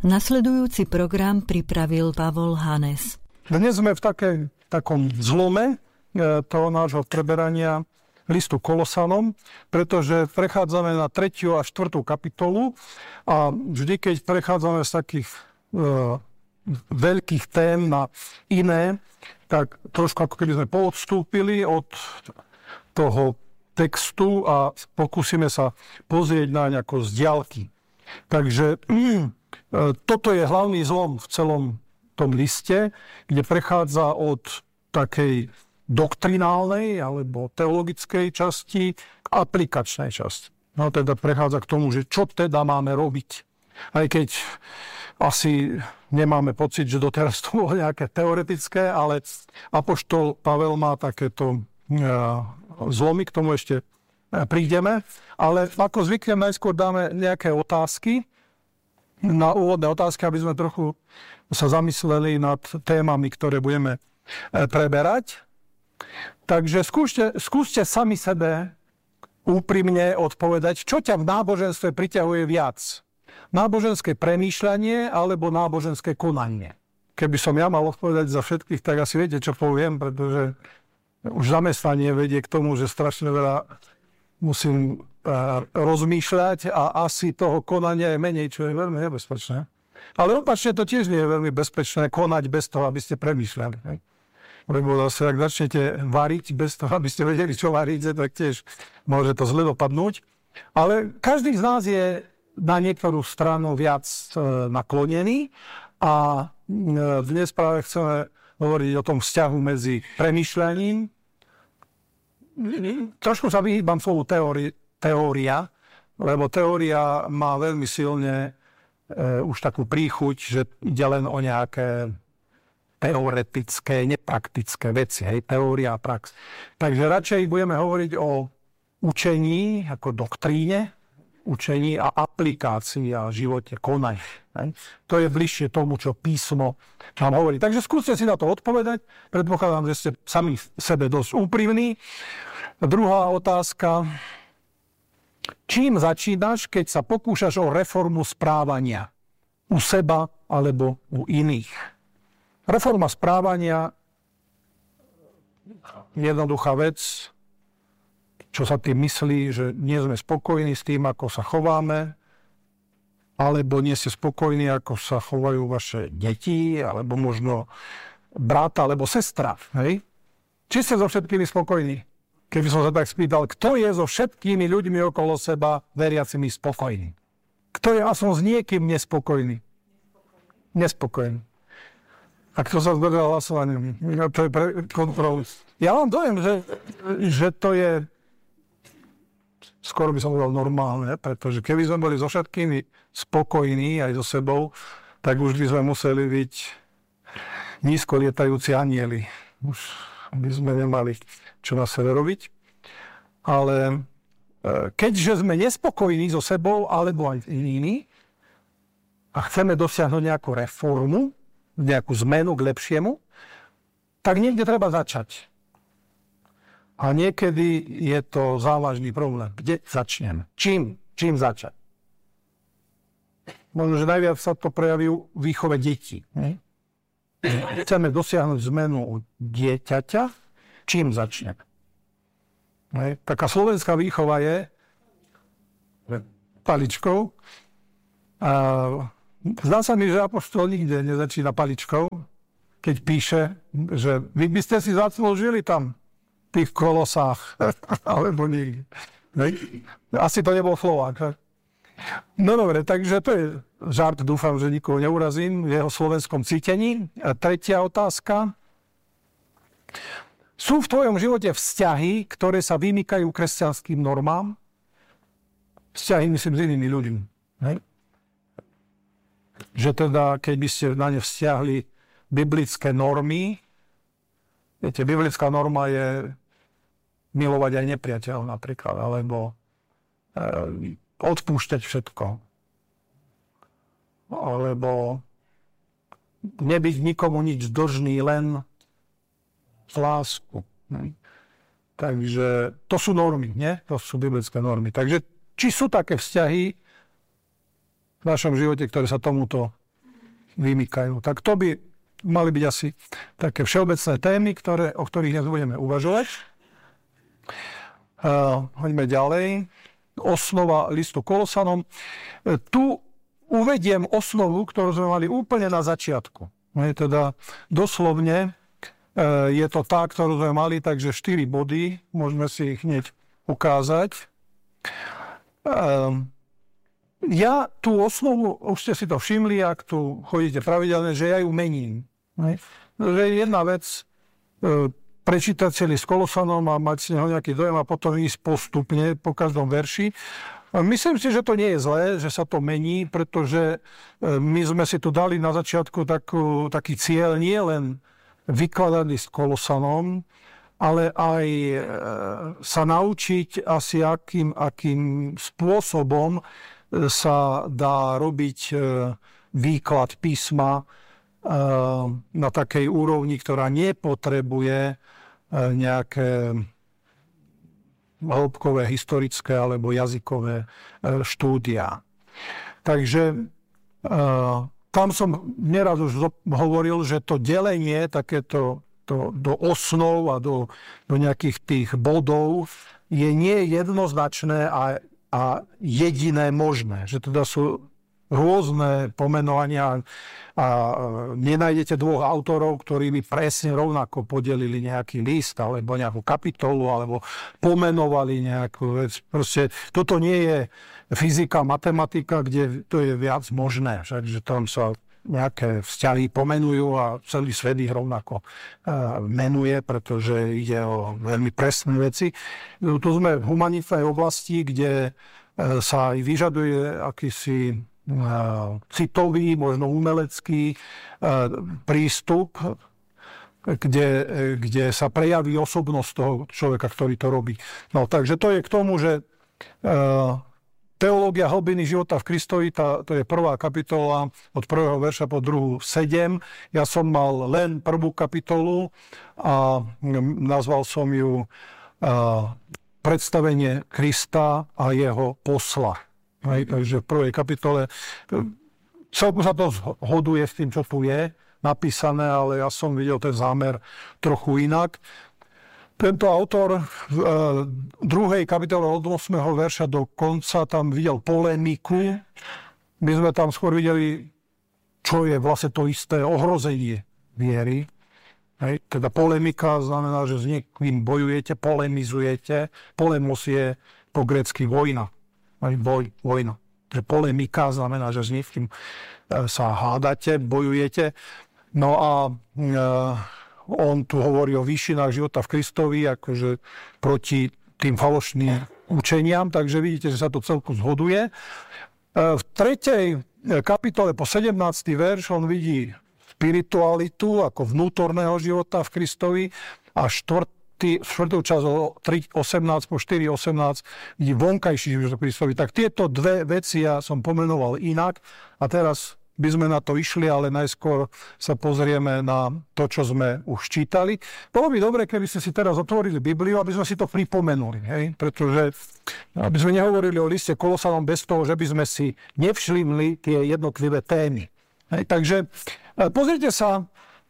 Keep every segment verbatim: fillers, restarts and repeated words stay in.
Nasledujúci program pripravil Pavol Hanes. Dnes sme v takej, takom zlome e, toho nášho preberania listu Kolosanom, pretože prechádzame na tretiu a štvrtú kapitolu a vždy, keď prechádzame z takých e, veľkých tém na iné, tak trošku ako keby sme poodstúpili od toho textu a pokúsime sa pozrieť na nejako z diaľky. Takže mm, toto je hlavný zlom v celom tom liste, kde prechádza od takej doktrinálnej alebo teologickej časti k aplikačnej časti. No teda prechádza k tomu, že čo teda máme robiť. Aj keď asi nemáme pocit, že doteraz to bolo nejaké teoretické, ale apoštol Pavel má takéto zlomy, k tomu ešte prídeme. Ale ako zvyknem, najskôr dáme nejaké otázky, na úvodné otázky, aby sme trochu sa zamysleli nad témami, ktoré budeme preberať. Takže skúste, skúste sami sebe úprimne odpovedať, čo ťa v náboženstve priťahuje viac. Náboženské premýšľanie alebo náboženské konanie. Keby som ja mal odpovedať za všetkých, tak asi viete, čo poviem, pretože už zamestnanie vedie k tomu, že strašne veľa musím rozmýšľať a asi toho konania je menej, čo je veľmi nebezpečné. Ale opačne to tiež nie je veľmi bezpečné konať bez toho, aby ste premýšľali. Hej? Lebo zase, ak začnete variť bez toho, aby ste vedeli, čo varíte, tak tiež môže to zle dopadnúť. Ale každý z nás je na niektorú stranu viac naklonený a dnes práve chceme hovoriť o tom vzťahu medzi premýšľaním. Trošku sa vyhýbam slovu teóri, teória, lebo teória má veľmi silne e, už takú príchuť, že ide len o nejaké teoretické, nepraktické veci, hej, teória a prax. Takže radšej budeme hovoriť o učení ako doktríne, učení a aplikácii a živote, konaní. To je bližšie tomu, čo písmo nám hovorí. Takže skúste si na to odpovedať. Predpokladám, že ste sami sebe dosť úprimní. Druhá otázka. Čím začínaš, keď sa pokúšaš o reformu správania? U seba alebo u iných? Reforma správania, jednoduchá vec, čo sa tým myslí, že nie sme spokojní s tým, ako sa chováme, alebo nie ste spokojní, ako sa chovajú vaše deti, alebo možno brat, alebo sestra. Hej? Či ste so všetkými spokojní? Keby som sa tak spýtal, kto je so všetkými ľuďmi okolo seba veriacimi spokojný? Kto je aspoň s niekým nespokojný? Nespokojný. A kto sa zdržal hlasovania? To je pre kontrolu. Ja mám dojem, že, že to je skoro by som povedal normálne, pretože keby sme boli so všetkými spokojní aj so sebou, tak už by sme museli byť nízko lietajúci anjeli. Už by sme nemali čo na sebe robiť. Ale keďže sme nespokojní so sebou alebo aj inými a chceme dosiahnuť nejakú reformu, nejakú zmenu k lepšiemu, tak niekde treba začať. A niekedy je to závažný problém. Kde začnem? Čím? Čím začať? Možno, že najviac sa to prejaví v výchove detí. Chceme dosiahnuť zmenu u dieťaťa. Čím začnem? Taká slovenská výchova je paličkou. A zdá sa mi, že apoštol nikde nezačína paličkou, keď píše, že vy by ste si zaslúžili tam v tých Kolosách, alebo niekde. Asi to nebol Slovák. No dobre, takže to je žart, dúfam, že nikoho neurazím v jeho slovenskom cítení. A tretia otázka. Sú v tvojom živote vzťahy, ktoré sa vymykajú kresťanským normám? Vzťahy, myslím, s inými ľuďmi. Hej? Že teda, keď by ste na ne vzťahli biblické normy, viete, biblická norma je milovať aj nepriateľ napríklad, alebo e, odpúšťať všetko. Alebo nebyť nikomu nič dlžný, len lásku. Ne? Takže to sú normy, nie? To sú biblické normy. Takže či sú také vzťahy v našom živote, ktoré sa tomuto vymykajú. Tak to by mali byť asi také všeobecné témy, ktoré, o ktorých dnes budeme uvažovať. Uh, hoďme ďalej. Osnova listu Kolosanom. Uh, tu uvediem osnovu, ktorú sme mali úplne na začiatku. Je teda doslovne uh, je to tá, ktorú sme mali, takže štyri body. Môžeme si ich hneď ukázať. Uh, Ja tú osnovu, už ste si to všimli, ak tu chodíte pravidelne, že ja ju mením. Ne? Že jedna vec, e, prečítať celý s Kolosanom a mať z neho nejaký dojem a potom ísť postupne po každom verši. A myslím si, že to nie je zlé, že sa to mení, pretože e, my sme si tu dali na začiatku takú, taký cieľ nie len vykladať list Kolosanom, ale aj e, sa naučiť asi akým, akým spôsobom sa dá robiť výklad písma na takej úrovni, ktorá nepotrebuje nejaké hĺbkové, historické alebo jazykové štúdia. Takže tam som neraz už hovoril, že to delenie takéto to, do osnov a do, do nejakých tých bodov je nie jednoznačné a a jediné možné, že teda sú rôzne pomenovania a nenájdete dvoch autorov, ktorí by presne rovnako podelili nejaký list alebo nejakú kapitolu alebo pomenovali nejakú vec. Proste toto nie je fyzika, matematika, kde to je viac možné, že tam sa nejaké vzťahy pomenujú a celý svet ich rovnako menuje, pretože ide o veľmi presné veci. Tu sme v humanitnej oblasti, kde sa aj vyžaduje akýsi citový, možno umelecký prístup, kde, kde sa prejaví osobnosť toho človeka, ktorý to robí. No, takže to je k tomu, že Teológia hlbiny života v Kristovi, tá, to je prvá kapitola od prvého verša po druhú sedem. Ja som mal len prvú kapitolu a nazval som ju a, Predstavenie Krista a jeho posla. Hej, takže v prvej kapitole celkom sa to zhoduje s tým, čo tu je napísané, ale ja som videl ten zámer trochu inak. Tento autor v e, druhej kapitole od ôsmeho verša do konca tam videl polemiku. My sme tam skôr videli, čo je vlastne to isté ohrozenie viery. Hej. Teda polemika znamená, že s niekým bojujete, polemizujete. Polemos je po grécky vojna. Hej, boj, vojna. Že polemika znamená, že s niekým e, sa hádate, bojujete. No a e, on tu hovorí o výšinách života v Kristovi, akože proti tým falošným učeniam, takže vidíte, že sa to celku zhoduje. V tretej kapitole po sedemnásty verš on vidí spiritualitu ako vnútorného života v Kristovi a štvrtý, štvrtú časť o tri osemnásť po štyri osemnásť vidí vonkajší život v Kristovi. Tak tieto dve veci ja som pomenoval inak a teraz by sme na to išli, ale najskôr sa pozrieme na to, čo sme už čítali. Bolo by dobre, keby ste si teraz otvorili Bibliu, aby sme si to pripomenuli. Hej? Pretože aby sme nehovorili o liste Kolosanom bez toho, že by sme si nevšimli tie jednotlivé témy. Hej? Takže pozrite sa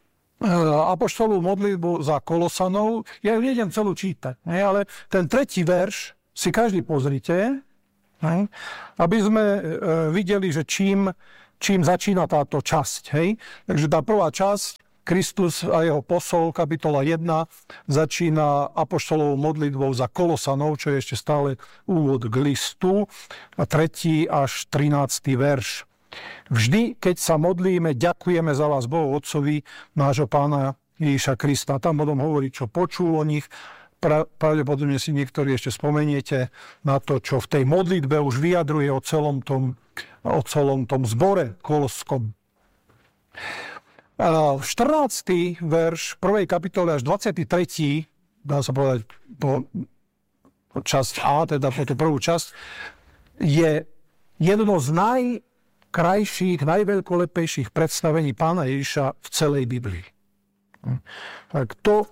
apoštolovú modlitbu za Kolosanov. Ja ju nejdem celú čítať, hej? Ale ten tretí verš si každý pozrite, hej? Aby sme videli, že čím čím začína táto časť. Hej? Takže tá prvá časť, Kristus a jeho posol, kapitola jedna, začína apoštolovou modlitbou za Kolosanov, čo je ešte stále úvod k listu, a tretí až trinásty verš. Vždy, keď sa modlíme, ďakujeme za vás Bohu Otcovi, nášho Pána Ježiša Krista. Tam potom hovorí, čo počul o nich. Pravdepodobne si niektorí ešte spomeniete na to, čo v tej modlitbe už vyjadruje o celom tom, o celom tom zbore koloskom. štrnásty verš prvej kapitoly až dvadsiaty tretí, dá sa povedať po, po časť A, teda po tú prvú časť, je jedno z najkrajších, najveľkolepejších predstavení Pána Ježiša v celej Biblii. Tak to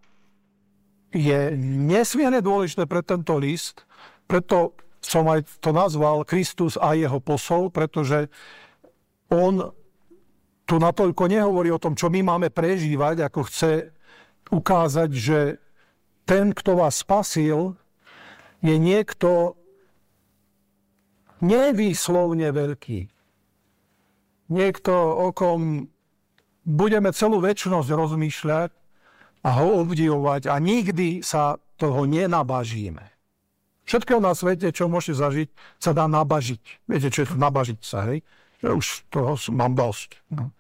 je nesmierne dôležité pre tento list, preto som aj to nazval Kristus a jeho posol, pretože on tu natoľko nehovorí o tom, čo my máme prežívať, ako chce ukázať, že ten, kto vás spasil, je niekto nevýslovne veľký. Niekto, o kom budeme celú večnosť rozmýšľať a ho obdivovať a nikdy sa toho nenabažíme. Všetkého na svete, čo môžete zažiť, sa dá nabažiť. Viete, čo je to nabažiť sa, hej? Už toho mám dosť. No.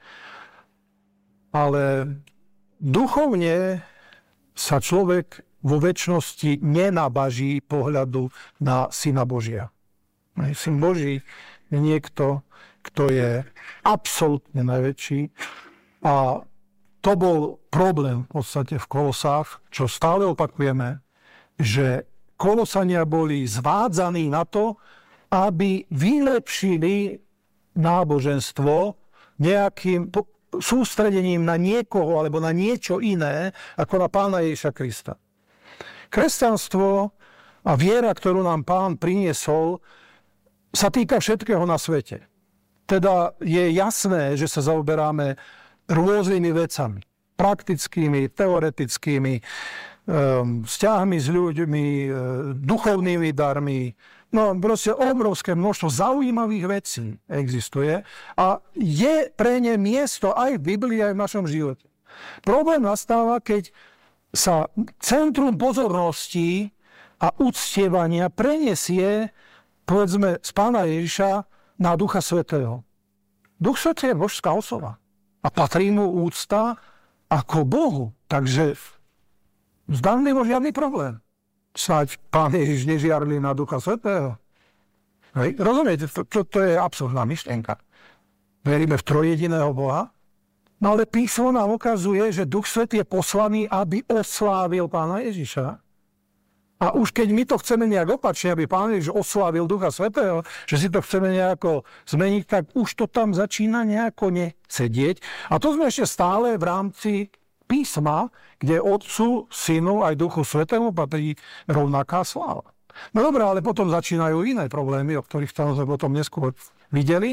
Ale duchovne sa človek vo večnosti nenabaží pohľadu na Syna Božia. Syn Boží je niekto, kto je absolútne najväčší a to bol problém v podstate v Kolosách, čo stále opakujeme, že Kolosania boli zvádzaní na to, aby vylepšili náboženstvo nejakým sústredením na niekoho alebo na niečo iné ako na Pána Ježiša Krista. Kresťanstvo a viera, ktorú nám Pán priniesol, sa týka všetkého na svete. Teda je jasné, že sa zaoberáme rôznymi vecami. Praktickými, teoretickými, um, vzťahmi s ľuďmi, um, duchovnými darmi. No proste obrovské množstvo zaujímavých vecí existuje a je pre ne miesto aj v Biblii, aj v našom živote. Problém nastáva, keď sa centrum pozornosti a uctievania prenesie, povedzme, z Pána Ježiša na Ducha Svätého. Duch Svätý je božská osoba a patrí mu úcta ako Bohu. Takže zdanlivo žiadny problém. Snáď Pán Ježiš nežiarli na Ducha Svätého. Hej? Rozumiete? To, to, to je absurdná myšlienka. Veríme v trojjediného Boha, no ale písmo nám ukazuje, že Duch Svätý je poslaný, aby oslávil Pána Ježiša. A už keď my to chceme nejak opačne, aby Pán Ježiš oslávil Ducha Svätého, že si to chceme nejako zmeniť, tak už to tam začína nejako nesedieť. A to sme ešte stále v rámci písma, kde Otcu, Synu aj Duchu Svätému patrí rovnaká sláva. No dobré, ale potom začínajú iné problémy, o ktorých tam sme potom neskôr videli.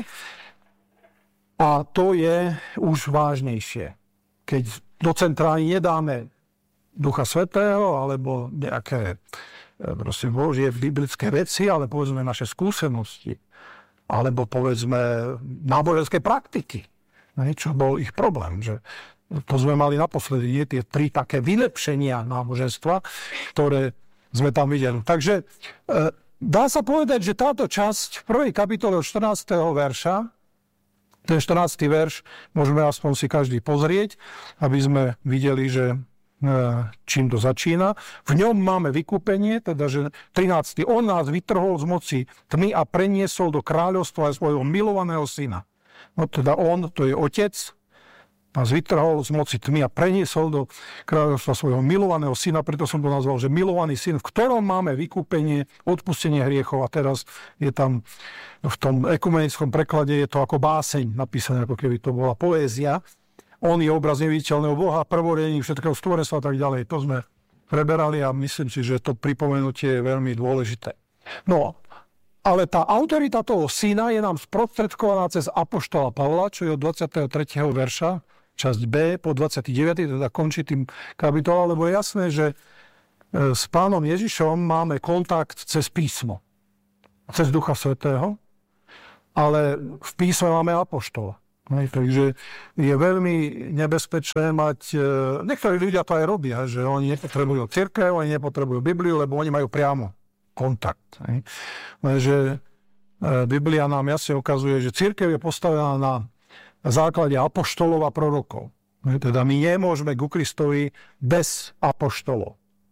A to je už vážnejšie. Keď do centrály nedáme Ducha Svätého, alebo nejaké proste Božie biblické veci, ale povedzme naše skúsenosti, alebo povedzme náboženské praktiky. Čo bol ich problém, že to sme mali naposledy, nie? Tie tri také vylepšenia náboženstva, ktoré sme tam videli. Takže dá sa povedať, že táto časť v prvej kapitole od štrnásteho verša, ten štrnásty verš, môžeme aspoň si každý pozrieť, aby sme videli, že čím to začína. V ňom máme vykúpenie, teda, že trinásty On nás vytrhol z moci tmy a preniesol do kráľovstva svojho milovaného syna. No teda on, to je otec, nás vytrhol z moci tmy a preniesol do kráľovstva svojho milovaného syna, preto som to nazval, že milovaný syn, v ktorom máme vykúpenie, odpustenie hriechov. A teraz je tam v tom ekumenickom preklade je to ako báseň napísané, ako keby to bola poézia. On je obraz neviditeľného Boha, prvorodení všetkého stvorenstva a tak ďalej. To sme preberali a myslím si, že to pripomenutie je veľmi dôležité. No, ale tá autorita toho syna je nám sprostredkovaná cez apoštola Pavla, čo je od dvadsiateho tretieho verša, časť B, po dvadsiaty deviaty teda končí tým kapitola, lebo je jasné, že s Pánom Ježišom máme kontakt cez písmo, cez Ducha Svätého, ale v písme máme apoštola. Hej, takže je veľmi nebezpečné mať, niektorí ľudia to aj robia, že oni nepotrebujú cirkev, oni nepotrebujú Bibliu, lebo oni majú priamo kontakt. Hej. Takže Biblia nám jasne ukazuje, že cirkev je postavená na základe apoštolov a prorokov. Hej, teda my nemôžeme ku Kristovi bez apoštolov.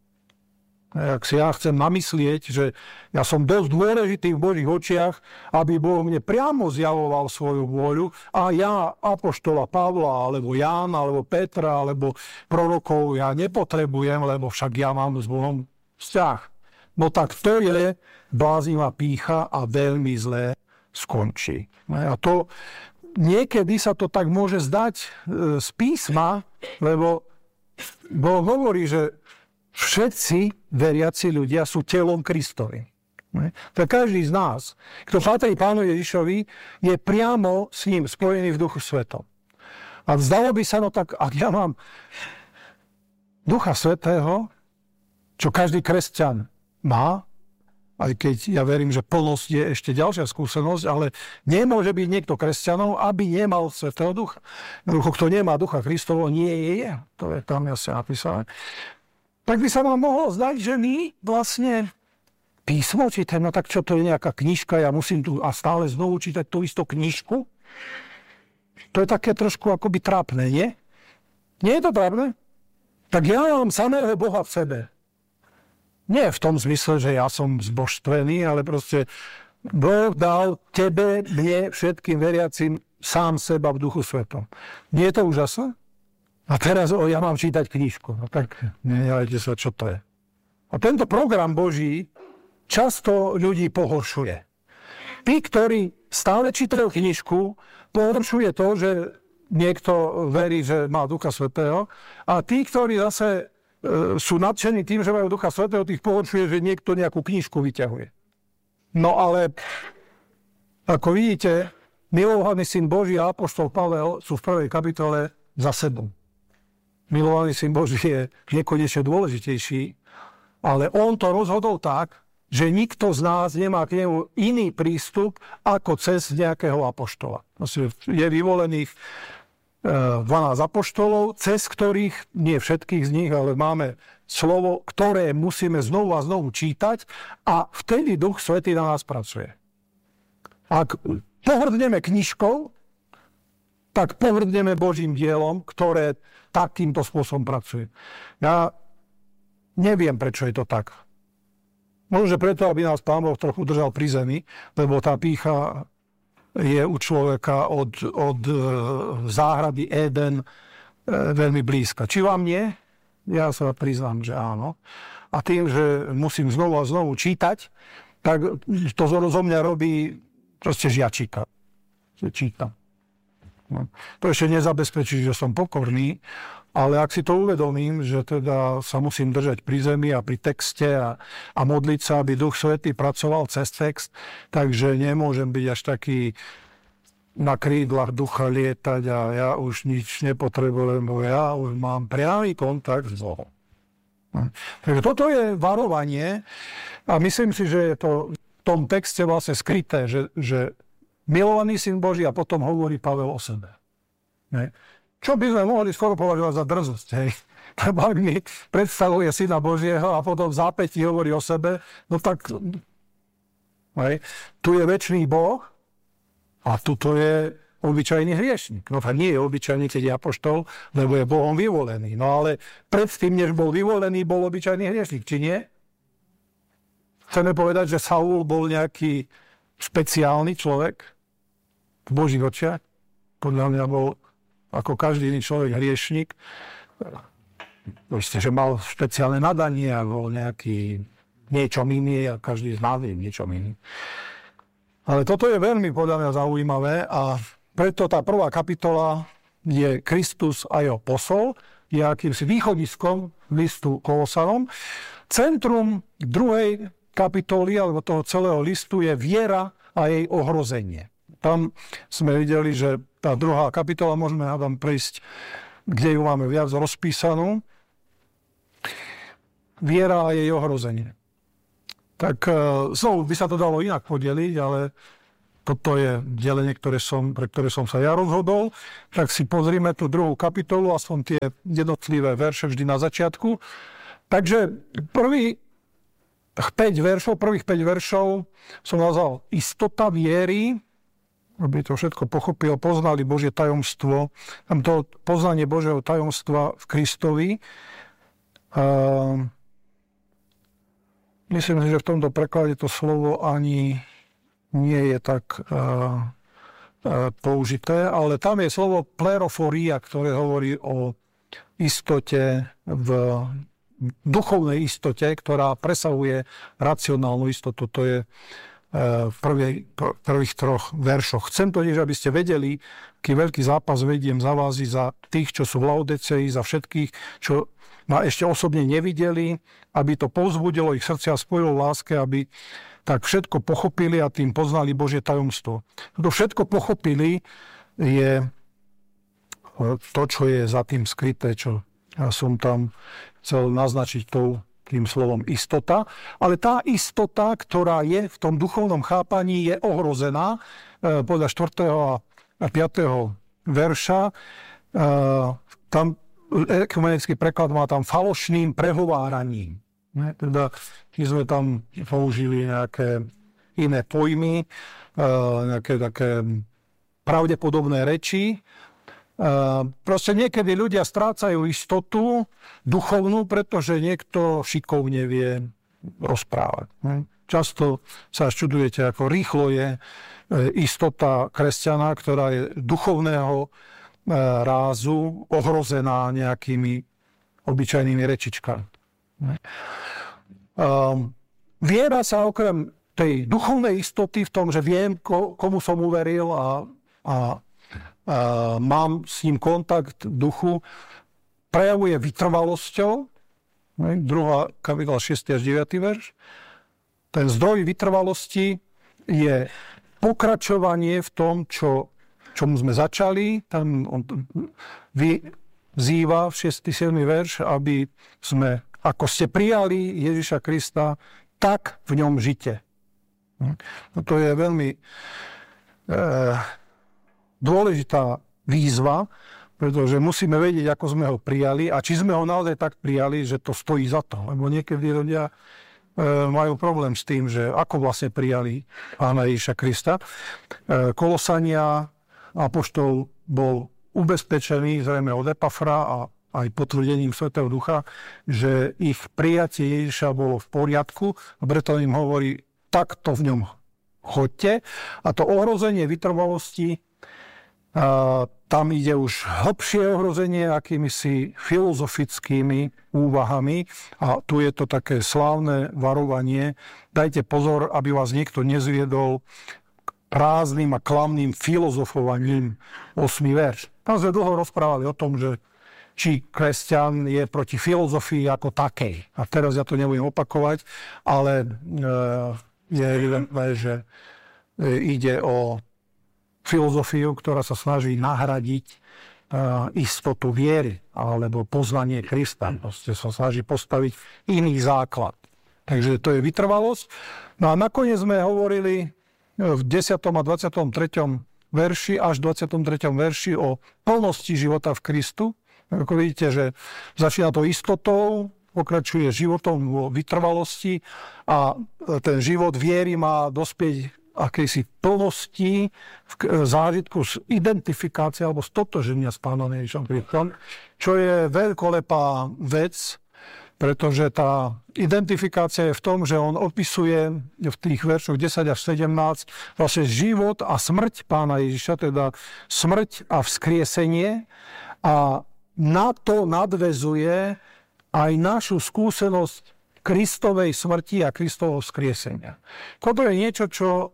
Ak si ja chcem namyslieť, že ja som dosť dôležitý v Božích očiach, aby Boh mne priamo zjavoval svoju vôľu a ja apoštola Pavla, alebo Jána, alebo Petra, alebo prorokov ja nepotrebujem, lebo však ja mám s Bohom vzťah. No tak to je bláznivá pýcha a veľmi zlé skončí. A to niekedy sa to tak môže zdať z písma, lebo Boh hovorí, že všetci veriaci ľudia sú telom Kristovým. Tak každý z nás, kto patrí Pánu Ježišovi, je priamo s ním spojený v Duchu Svetom. A zdalo by sa, no tak, ak ja mám Ducha Svätého, čo každý kresťan má, aj keď ja verím, že plnosť je ešte ďalšia skúsenosť, ale nemôže byť niekto kresťanov, aby nemal Svätého Ducha. Jednoducho, kto nemá Ducha Kristovo, nie je je. To je tam jasne napísané. Tak by sa nám mohlo zdať, že my vlastne písmo čítam, no tak čo to je nejaká knižka, ja musím tu a stále znovu čítať tú istú knižku. To je také trošku akoby trápne, nie? Nie je to trápne? Tak ja mám samého Boha v sebe. Nie v tom zmysle, že ja som zbožstvený, ale proste Boh dal tebe, mne, všetkým veriacim sám seba v Duchu Svetom. Nie je to úžasné? A teraz o, ja mám čítať knižku. No tak nenevajte sa, čo to je. A tento program Boží často ľudí pohoršuje. Tí, ktorí stále čítajú knižku, pohoršuje to, že niekto verí, že má Ducha Svätého. A tí, ktorí zase e, sú nadšení tým, že majú Ducha Svätého, tých pohoršuje, že niekto nejakú knižku vyťahuje. No ale, ako vidíte, milovaný syn Boží a apoštol Pavel sú v prvej kapitole za sebou. Milovaný syn Boží je nekonečne dôležitejší, ale on to rozhodol tak, že nikto z nás nemá k nemu iný prístup ako cez nejakého apoštola. Je vyvolených dvanásť apoštolov, cez ktorých, nie všetkých z nich, ale máme slovo, ktoré musíme znovu a znovu čítať a vtedy Duch Svätý na nás pracuje. Ak pohrdneme knižkou, tak pohrdneme Božím dielom, ktoré takýmto spôsobom pracuje. Ja neviem, prečo je to tak. Možno preto, aby nás Pán Boh trochu držal pri zemi, lebo tá pýcha je u človeka od, od záhrady Éden veľmi blízka. Či vám nie? Ja sa priznám, že áno. A tým, že musím znovu a znovu čítať, tak to zo mňa robí proste žiačika. Čítam. No. To ešte nezabezpečí, že som pokorný, ale ak si to uvedomím, že teda sa musím držať pri zemi a pri texte a, a modliť sa, aby Duch Svätý pracoval cez text, takže nemôžem byť až taký na krídlach ducha lietať a ja už nič nepotrebujem, lebo ja už mám priamy kontakt s Bohom. Takže toto je varovanie a myslím si, že je to v tom texte vlastne skryté, že, že milovaný syn Boží a potom hovorí Pavel o sebe. Ne? Čo by sme mohli skoro považovať za drzosť, hej? Lebo ak mi predstavuje syna Božieho a potom v zápätí hovorí o sebe, no tak hej, tu je večný Boh a tuto je obyčajný hriešnik. No tak nie je obyčajný, keď je apoštol, lebo je Bohom vyvolený. No ale predtým, než bol vyvolený, bol obyčajný hriešnik, či nie? Chceme povedať, že Saul bol nejaký špeciálny človek v Božích očiach. Podľa mňa bol ako každý iný človek hriešnik. Proste, že mal špeciálne nadanie a bol nejaký niečo iný a každý z nás je niečo iný. Ale toto je veľmi podľa mňa zaujímavé a preto tá prvá kapitola je Kristus a jeho posol, je akýmsi východiskom listu Kolosanom. Centrum druhej kapitoly alebo toho celého listu je viera a jej ohrozenie. Tam sme videli, že tá druhá kapitola, môžeme hádam prejsť, kde ju máme viac rozpísanú. Viera a jej ohrozenie. Tak znovu by sa to dalo inak podeliť, ale toto je delenie, ktoré som, pre ktoré som sa ja rozhodol. Tak si pozrime tú druhú kapitolu, aspoň tie jednotlivé verše vždy na začiatku. Takže prvý päť veršov, prvých päť veršov som nazval istota viery, aby to všetko pochopil, poznali Božie tajomstvo, tam to poznanie Božieho tajomstva v Kristovi. Uh, myslím si, že v tomto preklade to slovo ani nie je tak uh, uh, použité, ale tam je slovo pleroforia, ktoré hovorí o istote, v duchovnej istote, ktorá presahuje racionálnu istotu. To je v prvej, prvých troch veršoch. Chcem totiž, aby ste vedeli, aký veľký zápas vediem za vás i za tých, čo sú v Laodicei, za všetkých, čo ma ešte osobne nevideli, aby to povzbudilo ich srdcia a spojilo v láske, aby tak všetko pochopili a tým poznali Božie tajomstvo. To všetko pochopili je to, čo je za tým skryté, čo ja som tam chcel naznačiť tou, tým slovom istota. Ale tá istota, ktorá je v tom duchovnom chápaní, je ohrozená podľa štvrtého a piateho verša. Tam ekumenický preklad má tam falošným prehováraním. Teda my sme tam použili nejaké iné pojmy, nejaké také pravdepodobné reči. Proste niekedy ľudia strácajú istotu duchovnú, pretože niekto šikovne vie rozprávať. Často sa čudujete, ako rýchlo je istota kresťana, ktorá je duchovného rázu ohrozená nejakými obyčajnými rečičkami. Viera sa okrem tej duchovnej istoty v tom, že viem, komu som uveril a, a Uh, mám s ním kontakt v duchu, prejavuje vytrvalosťou, ne? druhá kapitola šiesty až deviaty verš. Ten zdroj vytrvalosti je pokračovanie v tom, čo, čomu sme začali. Tam on vyzýva v šiesty siedmy verš, aby sme, ako ste prijali Ježiša Krista, tak v ňom žite. No to je veľmi uh, dôležitá výzva, pretože musíme vedieť, ako sme ho prijali a či sme ho naozaj tak prijali, že to stojí za to. Lebo niekedy ľudia e, majú problém s tým, že ako vlastne prijali Pána Ježiša Krista. E, Kolosania, apoštol bol ubezpečený zrejme od Epafra a aj potvrdením Svätého Ducha, že ich prijatie Ježiša bolo v poriadku a preto im hovorí, takto v ňom choďte. A to ohrozenie vytrvalosti, a tam ide už hlbšie ohrozenie akýmisi filozofickými úvahami a tu je to také slávne varovanie. Dajte pozor, aby vás niekto nezviedol prázdnym a klamným filozofovaním. Osmý verš. Tam sme dlho rozprávali o tom, že či kresťan je proti filozofii ako takej. A teraz ja to nebudem opakovať, ale e, je evidentné, že ide o filozofiu, ktorá sa snaží nahradiť uh, istotu viery alebo poznanie Krista. Proste sa snaží postaviť iný základ. Takže to je vytrvalosť. No a nakoniec sme hovorili v desiatom a dvadsiatom treťom verši až dvadsiatom treťom verši o plnosti života v Kristu. Ako vidíte, že začína to istotou, pokračuje životom vo vytrvalosti a ten život viery má dospieť akejsi plnosti, v zážitku z identifikácie alebo stotoženia s Pánom Ježišom Kristom, čo je veľkolepá vec, pretože tá identifikácia je v tom, že on opisuje v tých veršoch desať až sedemnásť vlastne život a smrť Pána Ježiša, teda smrť a vzkriesenie a na to nadväzuje aj našu skúsenosť Kristovej smrti a Kristovho vzkriesenia. Toto je niečo, čo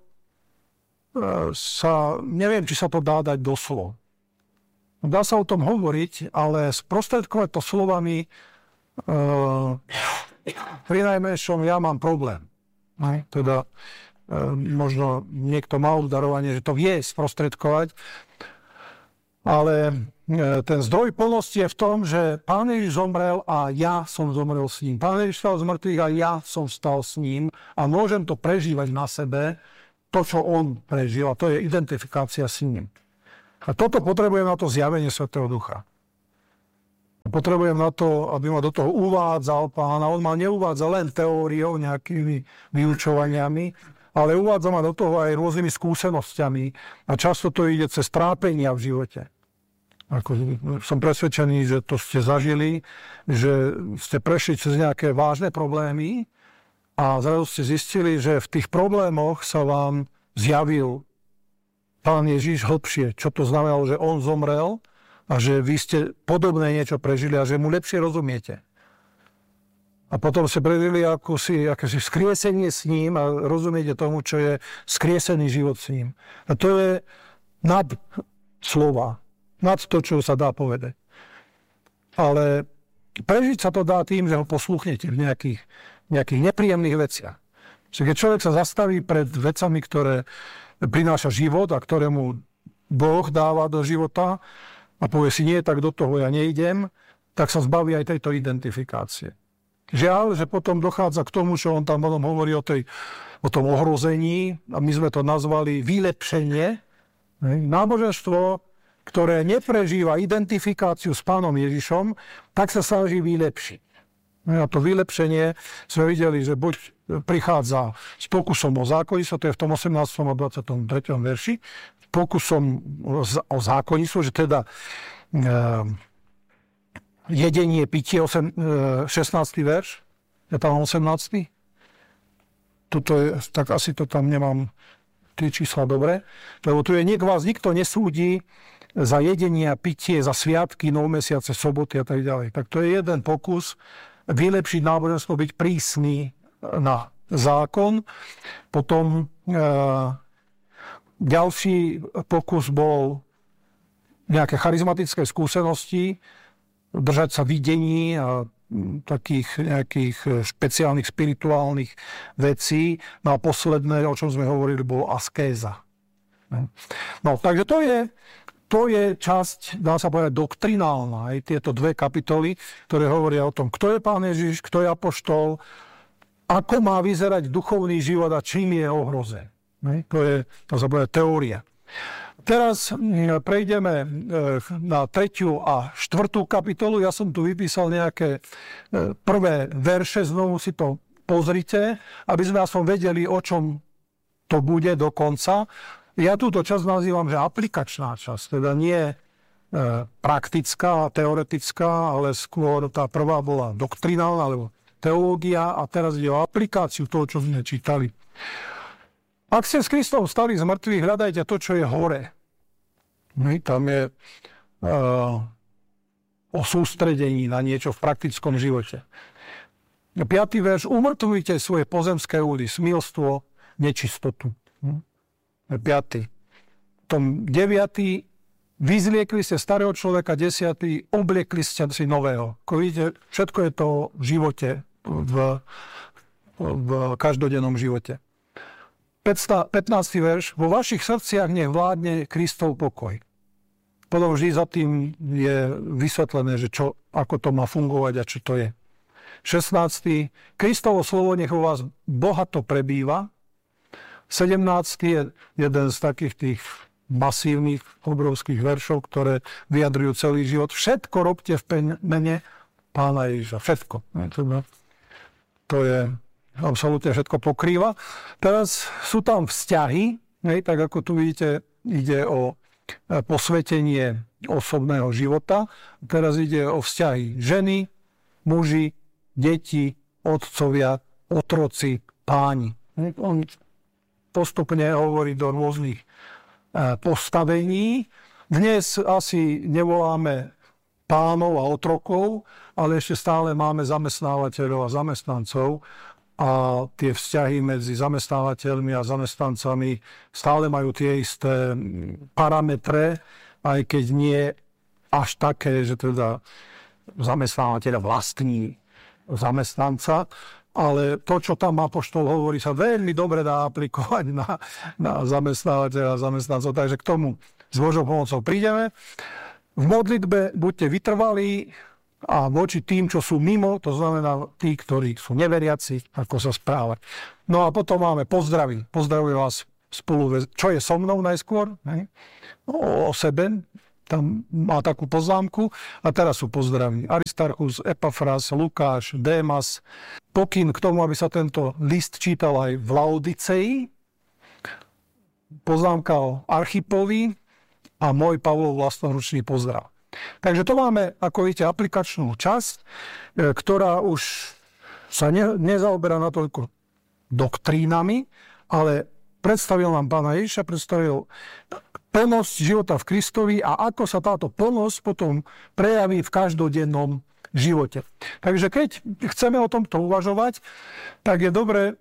sa, neviem, či sa to dá dať do slov. Dá sa o tom hovoriť, ale sprostredkovať to slovami uh, pri najmenšom ja mám problém. Ne? Teda uh, možno niekto má obdarovanie, že to vie sprostredkovať, ale uh, ten zdroj plnosti je v tom, že Pán Ježiš zomrel a ja som zomrel s ním. Pán Ježiš stal z mŕtvych a ja som stal s ním a môžem to prežívať na sebe, to, čo on prežil, a to je identifikácia s ním. A toto potrebujem na to zjavenie Svätého Ducha. Potrebujem na to, aby ma do toho uvádzal Pán. A on ma neuvádza len teóriou, nejakými vyučovaniami, ale uvádza ma do toho aj rôznymi skúsenosťami. A často to ide cez trápenia v živote. Ako, som presvedčený, že to ste zažili, že ste prešli cez nejaké vážne problémy, a zrazu ste zistili, že v tých problémoch sa vám zjavil Pán Ježiš hlbšie. Čo to znamenalo, že on zomrel a že vy ste podobné niečo prežili a že mu lepšie rozumiete. A potom ste prežili akosi, akosi vzkriesenie s ním a rozumiete tomu, čo je vzkriesený život s ním. A to je nad slova, nad to, čo sa dá povedať. Ale prežiť sa to dá tým, že ho posluchnete v nejakých nejakých nepríjemných veciach. Čiže keď človek sa zastaví pred vecami, ktoré prináša život a ktoré mu Boh dáva do života, a povie si, nie, tak do toho ja nejdem, tak sa zbaví aj tejto identifikácie. Žiaľ, že potom dochádza k tomu, čo on tam potom hovorí o, tej, o tom ohrození, a my sme to nazvali vylepšenie. Náboženstvo, ktoré neprežíva identifikáciu s Pánom Ježišom, tak sa snaží vylepšiť. A to vylepšenie sme videli, že buď prichádza s pokusom o zákonnictvo, to je v tom osemnástom a dvadsiatom treťom verši, pokusom o zákonnictvo, že teda e, jedenie, pitie, osem, e, šestnásty verš, je tam osemnásty. Tuto je, tak asi to tam nemám tie čísla dobre, lebo tu je, nik vás nikto nesúdi za jedenie a pitie, za sviatky, novomesiace, soboty a tak ďalej. Tak to je jeden pokus vylepšiť náboženstvo, byť prísny na zákon. Potom e, ďalší pokus bol nejaké charizmatické skúsenosti, držať sa videní a takých nejakých špeciálnych spirituálnych vecí. No a posledné, o čom sme hovorili, bolo askéza. No, takže to je, to je časť, dá sa povedať, doktrinálna. Aj tieto dve kapitoly, ktoré hovoria o tom, kto je Pán Ježiš, kto je apoštol, ako má vyzerať duchovný život a čím je ohrozen. To je, to sa povedať, teória. Teraz prejdeme na tretiu a štvrtú kapitolu. Ja som tu vypísal nejaké prvé verše, znovu si to pozrite, aby sme aspoň vedeli, o čom to bude do konca. Ja túto časť nazývam, že aplikačná časť, teda nie praktická, teoretická, ale skôr tá prvá bola doktrinálna, alebo teológia, a teraz ide o aplikáciu toho, čo sme čítali. Ak ste s Kristom stali z mŕtvych, hľadajte to, čo je hore. No, tam je uh, o sústredení na niečo v praktickom živote. Piatý verš. Umrtvujte svoje pozemské údy, smilstvo, nečistotu. Hm? Piatý. Tom deviatý. Vyzliekli ste starého človeka, desiatý. Obliekli ste si nového. Ako vidíte, všetko je to v živote, v, v každodennom živote. pätnásty verš. Vo vašich srdciach nech vládne Kristov pokoj. Potom vždy za tým je vysvetlené, že čo, ako to má fungovať a čo to je. šestnásty. Kristovo slovo nech vo vás bohato prebýva. sedemnásty je jeden z takých tých masívnych, obrovských veršov, ktoré vyjadrujú celý život. Všetko robte v mene Pána Ježiša. Všetko. To je absolútne všetko pokrýva. Teraz sú tam vzťahy, hej, tak ako tu vidíte, ide o posvetenie osobného života. Teraz ide o vzťahy ženy, muži, deti, otcovia, otroci, páni. On postupne hovorí do rôznych postavení. Dnes asi nevoláme pánov a otrokov, ale ešte stále máme zamestnávateľov a zamestnancov. A tie vzťahy medzi zamestnávateľmi a zamestnancami stále majú tie isté parametre, aj keď nie až také, že teda zamestnávateľ vlastní zamestnanca, ale to, čo tam apoštol hovorí, sa veľmi dobre dá aplikovať na, na zamestnávateľa a zamestnancov. Takže k tomu s Božou pomocou prídeme. V modlitbe buďte vytrvalí, a voči tým, čo sú mimo, to znamená tí, ktorí sú neveriaci, ako sa správať. No a potom máme pozdravy. Pozdravujem vás spolu, čo je so mnou najskôr, ne? O, o sebe, tam má takú poznámku. A teraz sú pozdraví. Aristarchus, Epafras, Lukáš, Démas. Pokyn k tomu, aby sa tento list čítal aj v Laodicei. Poznámka o Archipovi a môj Pavlov vlastnoručný pozdrav. Takže to máme, ako vidíte, aplikačnú časť, ktorá už sa ne, nezaoberá natoľko doktrínami, ale predstavil nám Pána Ježiša, predstavil plnosť života v Kristovi a ako sa táto plnosť potom prejaví v každodennom živote. Takže keď chceme o tomto uvažovať, tak je dobre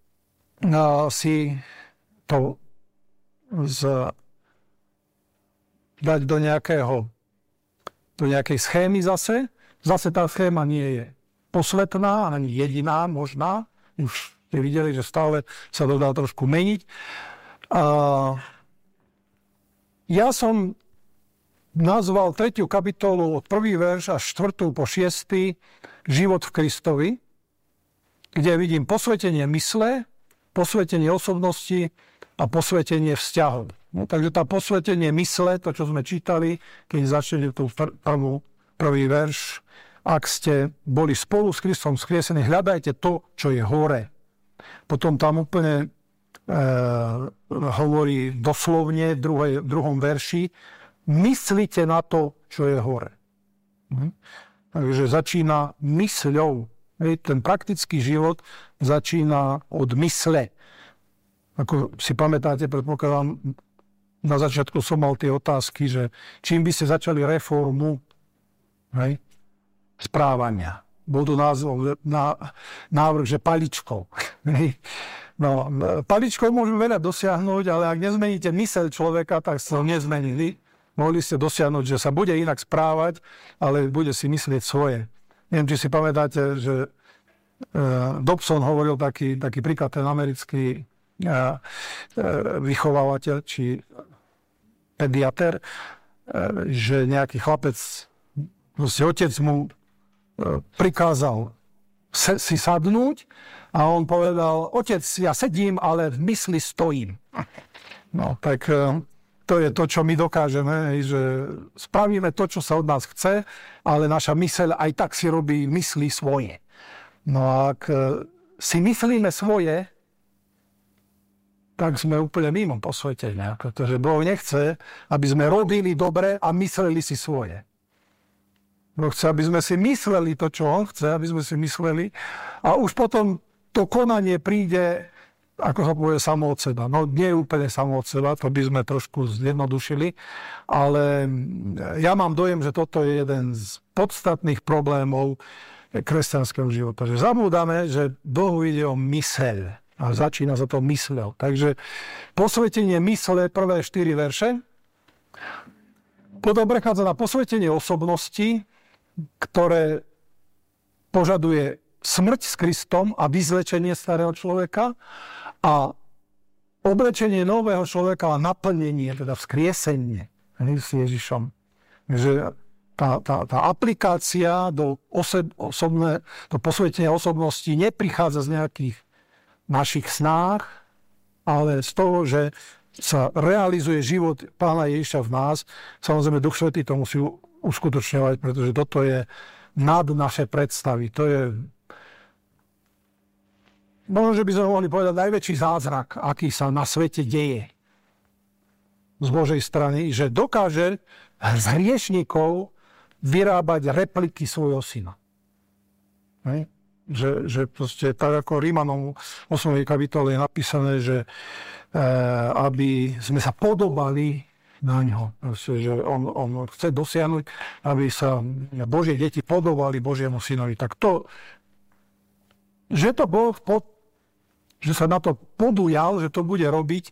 si to z, dať do nejakého do nejakej schémy zase. Zase tá schéma nie je posvetná, ani jediná možná. Už ste videli, že stále sa to dá trošku meniť. A ja som nazval tretiu kapitolu od prvý verš až štvrtú po šiestý život v Kristovi, kde vidím posvetenie mysle, posvetenie osobnosti a posvetenie vzťahov. No, takže tá posvetenie mysle, to, čo sme čítali, keď začnete tú prvú, prvý verš, ak ste boli spolu s Kristom vzkriesení, hľadajte to, čo je hore. Potom tam úplne e, hovorí doslovne v druhej, druhom verši, myslite na to, čo je hore. Hm? Takže začína mysľou. Ten praktický život začína od mysle. Ako si pamätáte, predpokladám, na začiatku som mal tie otázky, že čím by ste začali reformu, hej, správania. Bol tu názov, ná, návrh, že paličkou. Hej. No, paličkou môžeme veľa dosiahnuť, ale ak nezmeníte myseľ človeka, tak ste ho nezmenili. Mohli ste dosiahnuť, že sa bude inak správať, ale bude si myslieť svoje. Neviem, či si pamätáte, že uh, Dobson hovoril taký, taký príklad, ten americký uh, uh, vychovávateľ, či pediater, uh, že nejaký chlapec, proste otec mu uh, prikázal se, si sadnúť a on povedal, otec, ja sedím, ale v mysli stojím. No, tak... Uh, To je to, čo my dokážeme, že spravíme to, čo sa od nás chce, ale naša myseľ aj tak si robí mysli svoje. No a ak si myslíme svoje, tak sme úplne mimo posvetenia, pretože Boh nechce, aby sme robili dobre a mysleli si svoje. Boh chce, aby sme si mysleli to, čo on chce, aby sme si mysleli a už potom to konanie príde, ako sa povie, samo od seba. No nie je úplne samo od seba, to by sme trošku zjednodušili, ale ja mám dojem, že toto je jeden z podstatných problémov kresťanského života. Že zabúdame, že Bohu ide o myseľ a začína sa to mysľou. Takže posvetenie mysle, prvé štyri verše, potom prechádza na posvetenie osobnosti, ktoré požaduje smrť s Kristom a vyzlečenie starého človeka a oblečenie nového človeka a naplnenie, teda vzkriesenie s Ježišom. Že tá, tá, tá aplikácia do, osob, osobné, do posvetenia osobnosti neprichádza z nejakých našich snách, ale z toho, že sa realizuje život Pána Ježiša v nás. Samozrejme, Duch Svätý to musí uskutočňovať, pretože toto je nad naše predstavy. To je možno, že by sme mohli povedať najväčší zázrak, aký sa na svete deje z Božej strany, že dokáže z hriešnikov vyrábať repliky svojho syna. Hej? Že, že proste tak ako Rímanom v ôsmej kapitole je napísané, že e, aby sme sa podobali na ňo. Proste, že on, on chce dosiahnuť, aby sa Božie deti podobali Božiemu synovi. Tak to, že to Boh pod že sa na to podujal, že to bude robiť,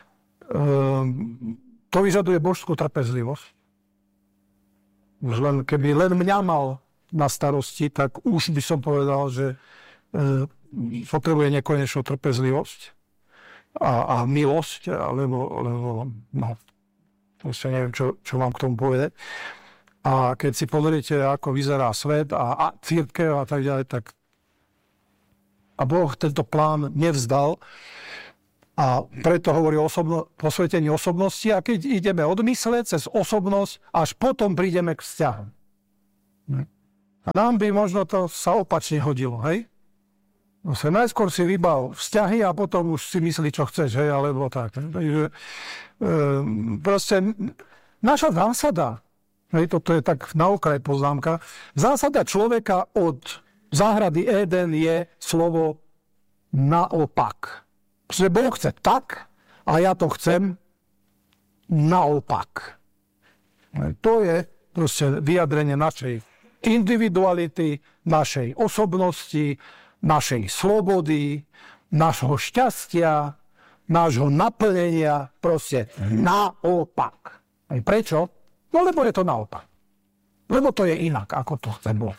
to vyžaduje božskú trpezlivosť. Už len, keby len mňa mal na starosti, tak už by som povedal, že potrebuje nekonečnú trpezlivosť a, a milosť, alebo, alebo no, ešte neviem, čo, čo mám k tomu povedať. A keď si pozriete, ako vyzerá svet a, a cirkev a tak ďalej, tak a Boh tento plán nevzdal a preto hovorí o osobno, posvetení osobnosti a keď ideme od mysle cez osobnosť, až potom prídeme k vzťahom. A nám by možno to sa opačne hodilo, hej? No sa najskôr si vybav vzťahy a potom už si myslí, čo chceš, hej, alebo tak. Takže e, proste naša zásada, hej, toto je tak na okraj poznámka, zásada človeka od záhrady Éden je slovo naopak. Že Boh chce tak a ja to chcem naopak. To je proste vyjadrenie našej individuality, našej osobnosti, našej slobody, našho šťastia, nášho naplnenia, proste naopak. A prečo? No lebo je to naopak. Lebo to je inak, ako to chce Boh.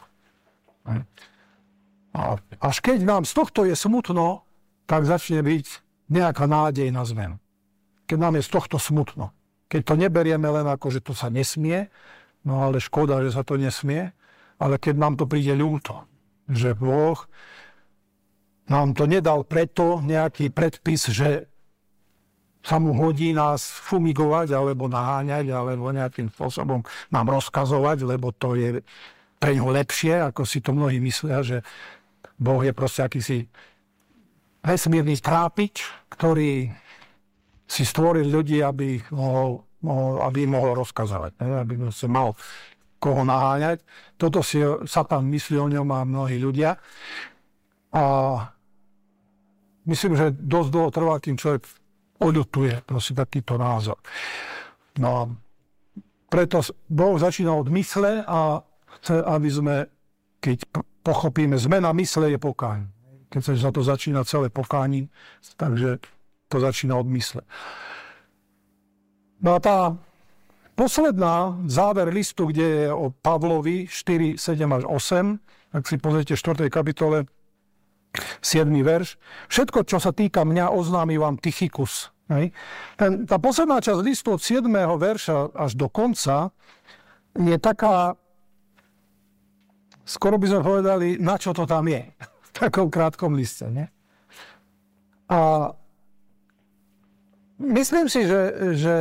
A až keď nám z tohto je smutno, tak začne byť nejaká nádej na zmenu. Keď nám je z tohto smutno. keď to neberieme len ako, že to sa nesmie, no ale škoda, že sa to nesmie, ale keď nám to príde ľúto, že Boh nám to nedal preto nejaký predpis, že sa mu hodí nás fumigovať, alebo naháňať, alebo nejakým spôsobom nám rozkazovať, lebo to je pre ňo lepšie, ako si to mnohí myslia, že Boh je proste akýsi vesmírny trápič, ktorý si stvoril ľudí, aby ich mohol, mohol, aby im mohol rozkazovať, ne? Aby sa mal koho naháňať. Toto si Satan myslí o ňom a mnohí ľudia. A myslím, že dosť dlho trvá, kým človek oľutuje proste takýto názor. No preto Boh začína od mysle a chce, aby sme, keď pochopíme, zmena mysle je pokáň. Keď sa to začína celé pokáním, takže to začína od mysle. No a tá posledná záver listu, kde je o Pavlovi štyri, sedem až osem, ak si pozrite v štvrtej kapitole, siedmy verš. Všetko, čo sa týka mňa, oznámi vám Tychikus. Hej. Ten, tá posledná časť listu od siedmeho verša až do konca je taká, skoro by sme povedali, na čo to tam je. V takom krátkom liste. Ne? A myslím si, že, že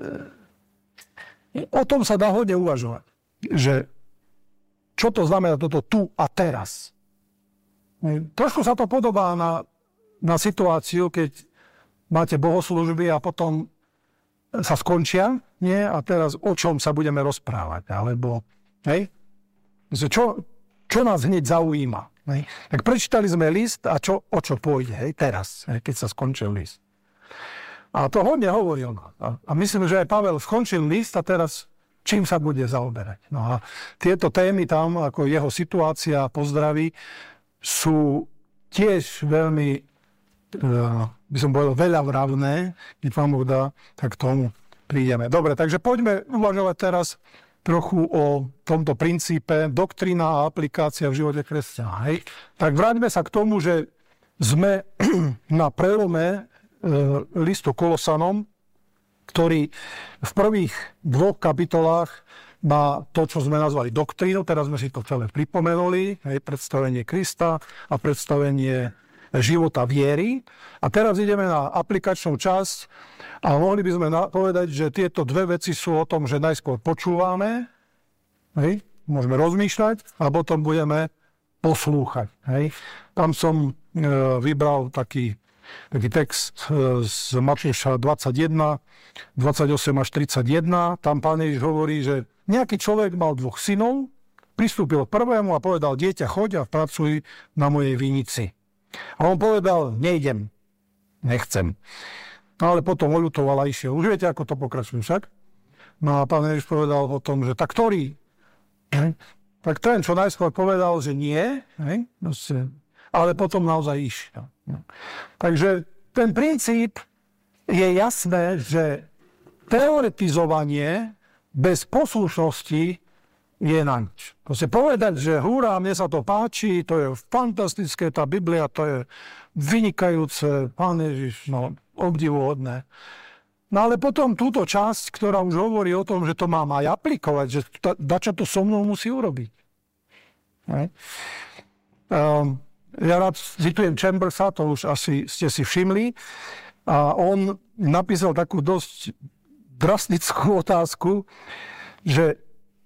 o tom sa dá hodne uvažovať. Že čo to znamená toto tu a teraz. Trošku sa to podobá na, na situáciu, keď máte bohoslúžby a potom sa skončia, nie? A teraz o čom sa budeme rozprávať? Alebo, hej? Čo, čo nás hneď zaujíma? Hej? Tak prečítali sme list a čo, o čo pôjde, hej? Teraz, hej? Keď sa skončil list. A to hodne hovorí on. A, a myslím, že aj Pavel skončil list a teraz čím sa bude zaoberať. No a tieto témy tam, ako jeho situácia a pozdraví, sú tiež veľmi, by som povedal, veľa vravné, keď vám Boh dá, tak k tomu prídeme. Dobre, takže poďme uvažovať teraz trochu o tomto princípe doktrína a aplikácia v živote kresťana. Hej? Tak vráťme sa k tomu, že sme na prelome listu Kolosanom, ktorý v prvých dvoch kapitolách má to, čo sme nazvali doktrínu, teraz sme si to celé pripomenuli, hej, predstavenie Krista a predstavenie života viery. A teraz ideme na aplikačnú časť a mohli by sme povedať, že tieto dve veci sú o tom, že najskôr počúvame, hej, môžeme rozmýšľať a potom budeme poslúchať. Hej. Tam som e, vybral taký taký text z Matúša dvadsaťjeden, dvadsaťosem až tridsaťjeden. Tam Pán Ježiš hovorí, že nejaký človek mal dvoch synov, pristúpil k prvému a povedal, dieťa, choď a pracuj na mojej vinici. A on povedal, nejdem, nechcem. No ale potom oľutoval a išiel. Už viete, ako to pokračuje však? No a Pán Ježiš povedal o tom, že tak ktorý? Hej? Tak ten, čo najskôr povedal, že nie, hej? Ale potom naozaj išiel. Takže ten princíp je jasné, že teoretizovanie bez poslušnosti je na nič. Proste povedať, že hurá, mne sa to páči, to je fantastické, tá Biblia, to je vynikajúce, Pán Ježiš, no, obdivuhodné. No ale potom túto časť, ktorá už hovorí o tom, že to mám aj aplikovať, že dačo to so mnou musí urobiť. Um, Ja rád citujem Chambersa, to už asi ste si všimli. A on napísal takú dosť drastickú otázku, že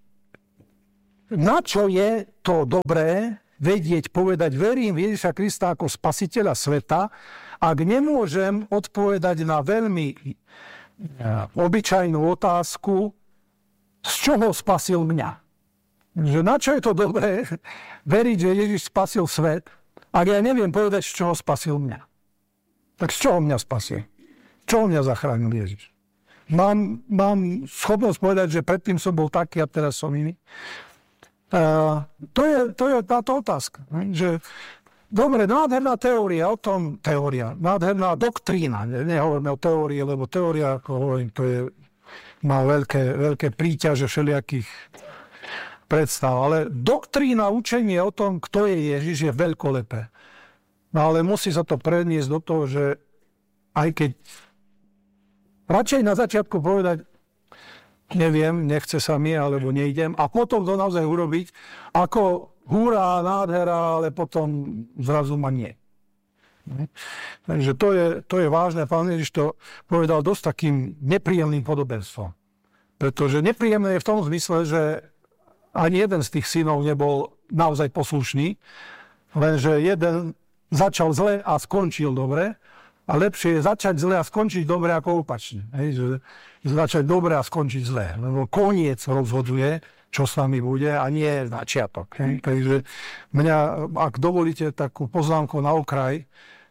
na čo je to dobré vedieť, povedať, verím v Ježiša Krista ako spasiteľa sveta, ak nemôžem odpovedať na veľmi obyčajnú otázku, z čoho spasil mňa. Že na čo je to dobré veriť, že Ježiš spasil svet, ak ja neviem povedať, z čoho spasil mňa. Tak z čoho mňa spasil? Z čoho mňa zachránil Ježiš? Mám, mám schopnosť povedať, že predtým som bol taký a teraz som iný. Uh, to, je, to je táto otázka. Že, dobre, nádherná teória o tom, teória, nádherná doktrína, ne, nehovoríme o teórii, lebo teória, ako hovorím, to je, má veľké, veľké príťaže všelijakých predstav, ale doktrína, učenie o tom, kto je Ježiš, je veľkolepé. No ale musí sa to preniesť do toho, že aj keď radšej na začiatku povedať, neviem, nechce sa mi, alebo nejdem. A potom to naozaj urobiť, ako hurá, nádhera, ale potom zrazu ma nie. Takže to je, to je vážne. Pán Ježiš to povedal dosť takým nepríjemným podobenstvom. Pretože nepríjemné je v tom zmysle, že ani jeden z tých synov nebol naozaj poslušný, lenže jeden začal zle a skončil dobre, a lepšie je začať zle a skončiť dobre ako opačne. Hej, že začať dobre a skončiť zle. Lebo koniec rozhoduje, čo s nami bude, a nie začiatok. Hej. Takže mňa, ak dovolíte takú poznámku na okraj,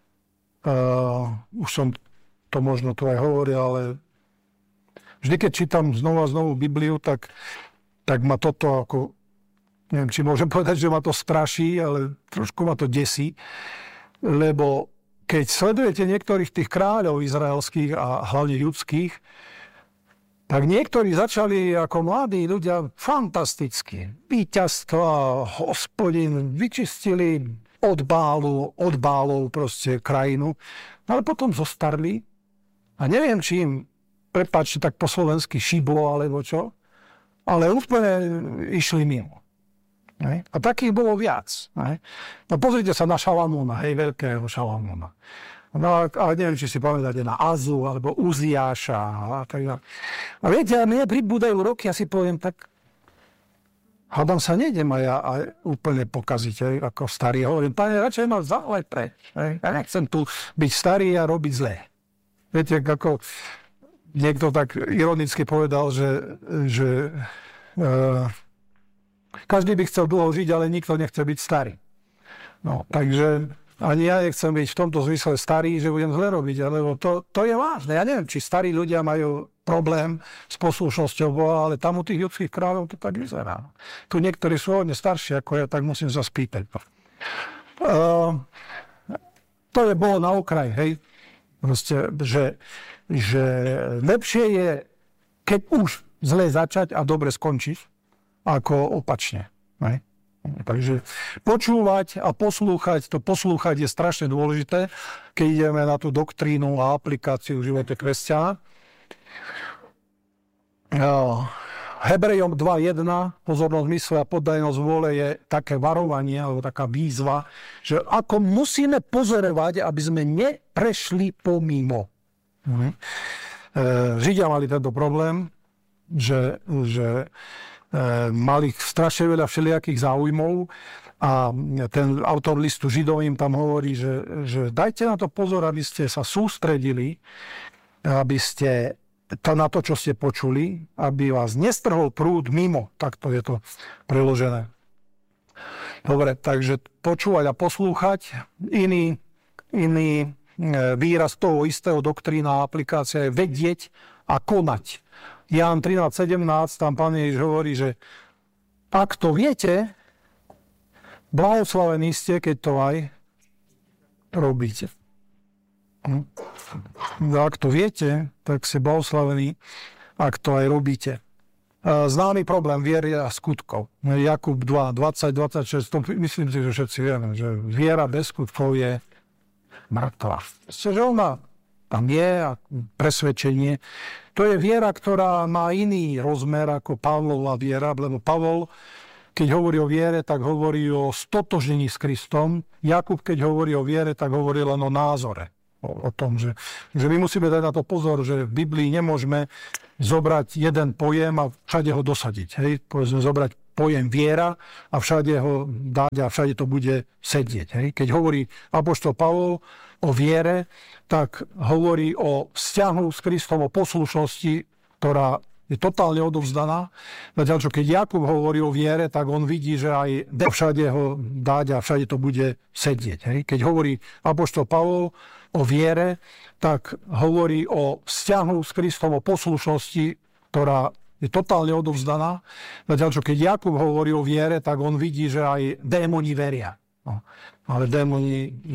uh, už som to možno tu aj hovoril, ale vždy, keď čítam znovu a znovu Bibliu, tak, tak ma toto ako, neviem, či môžem povedať, že ma to straší, ale trošku ma to desí, lebo keď sledujete niektorých tých kráľov izraelských a hlavne judských, tak niektorí začali ako mladí ľudia fantasticky. Víťazstva, Hospodin, vyčistili od Bálu, od Bálov proste krajinu, ale potom zostarli a neviem, či im, prepáčte, tak po slovensky šiblo, alebo čo, ale úplne išli mimo. Hej. A takých bolo viac. Hej. No pozrite sa na Šalamúna, hej, veľkého Šalamúna. No a, a neviem, či si pamätáte na Azu, alebo Uziáša a tak ďalej. A viete, a mne pribúdajú roky, ja si poviem, tak hádam sa nejdem a ja a úplne pokaziť, hej, ako starý. Hovorím, pane, radšej ma zavolaj preč. Hej. Ja nechcem tu byť starý a robiť zlé. Viete, ako niekto tak ironicky povedal, že, že uh, každý by chcel dlho žiť, ale nikto nechce byť starý. No, takže ani ja nechcem byť v tomto zmysle starý, že budem zle robiť, lebo to, to je vážne. Ja neviem, či starí ľudia majú problém s poslušnosťou Boha, ale tam u tých ľudských kráľov to tak vyzerá. Tu niektorí sú hodne starší ako ja, tak musím sa spýtať. Uh, to je bolo na okraj, hej. Proste, že, že lepšie je, keď už zle začať a dobre skončiť, ako opačne. Ne? Takže počúvať a poslúchať, to poslúchať je strašne dôležité, keď ideme na tú doktrínu a aplikáciu v živote kresťana. Hebrejom dva jedna, pozornosť mysle a poddajnosť vôle, je také varovanie, alebo taká výzva, že ako musíme pozorovať, aby sme neprešli pomimo. Mhm. Židia mali tento problém, že, že mali strašne veľa všelijakých záujmov a ten autor listu Židov im tam hovorí, že, že dajte na to pozor, aby ste sa sústredili, aby ste to na to, čo ste počuli, aby vás nestrhol prúd mimo. Takto je to preložené. Dobre, takže počúvať a poslúchať. Iný, iný výraz toho istého doktrína a aplikácia je vedieť a konať. Ján trinásť sedemnásť, tam Pán Ježiš hovorí, že ak to viete, blahoslavení ste, keď to aj robíte. Ak to viete, tak ste blahoslavení, ak to aj robíte. Známy problém viery a skutkov. Jakub dva dvadsať dvadsaťšesť, to myslím si, že všetci vieme, že viera bez skutkov je mŕtva. Že ona tam je a presvedčenie. To je viera, ktorá má iný rozmer ako Pavlova viera, lebo Pavol, keď hovorí o viere, tak hovorí o stotožnení s Kristom. Jakub, keď hovorí o viere, tak hovorí len o názore. O, o tom, že, že my musíme dať na to pozor, že v Biblii nemôžeme zobrať jeden pojem a všade ho dosadiť. Hej? Povedzme, zobrať pojem viera a všade ho dať a všade to bude sedieť. Hej? Keď hovorí apoštol Pavol o viere, tak hovorí o vzťahu s Kristom, o poslušnosti, ktorá je totálne odovzdaná. Zatiaľ, čo keď Jakub hovorí o viere, tak on vidí, že aj všade ho dať a všade to bude sedieť. Hej? Keď hovorí apoštol Pavol o viere, tak hovorí o vzťahu s Kristom, o poslušnosti, ktorá je totálne odovzdaná. Zatiaľ, čo keď Jakub hovorí o viere, tak on vidí, že aj démoni veria. No, ale démoni